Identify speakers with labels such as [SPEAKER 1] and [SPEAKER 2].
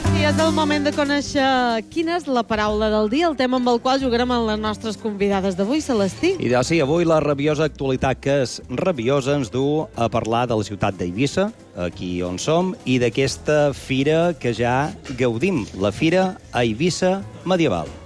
[SPEAKER 1] I és el moment de conèixer quina és la paraula del dia, el tema amb el qual jugarem amb les nostres convidades d'avui, Celestí.
[SPEAKER 2] I sí, avui la rabiosa actualitat que és rabiosa ens du a parlar de la ciutat d'Eivissa, aquí on som, i d'aquesta fira que ja gaudim, la Fira Eivissa Medieval.